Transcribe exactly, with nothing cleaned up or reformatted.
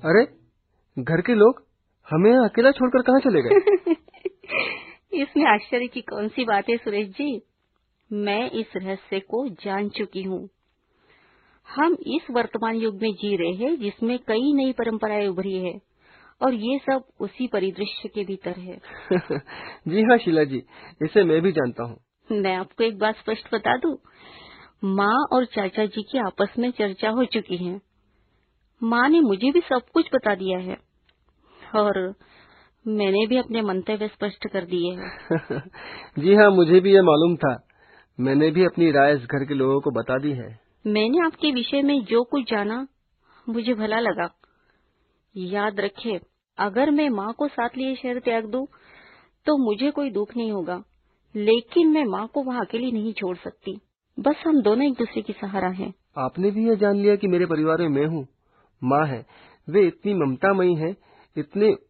अरे, घर के लोग हमें यहाँ अकेला छोड़कर कहाँ चले गए? इसमें आश्चर्य की कौन सी बात है सुरेश जी? मैं इस रहस्य को जान चुकी हूँ। हम इस वर्तमान युग में जी रहे हैं जिसमें कई नई परंपराएं उभरी है और ये सब उसी परिदृश्य के भीतर है। जी हाँ शीला जी, इसे मैं भी जानता हूँ। मैं आपको एक बात स्पष्ट बता दूं, माँ और चाचा जी की आपस में चर्चा हो चुकी है। माँ ने मुझे भी सब कुछ बता दिया है और मैंने भी अपने मंतव्य स्पष्ट कर दिए हैं। जी हाँ, मुझे भी ये मालूम था। मैंने भी अपनी राय इस घर के लोगों को बता दी है। मैंने आपके विषय में जो कुछ जाना मुझे भला लगा। याद रखे, अगर मैं माँ को साथ लिए शहर त्याग दूं तो मुझे कोई दुख नहीं होगा, लेकिन मैं माँ को वहाँ अकेली नहीं छोड़ सकती। बस हम दोनों एक दूसरे की सहारा हैं। आपने भी ये जान लिया कि मेरे परिवार में मैं हूँ, माँ है, वे इतनी ममतामयी है, इतने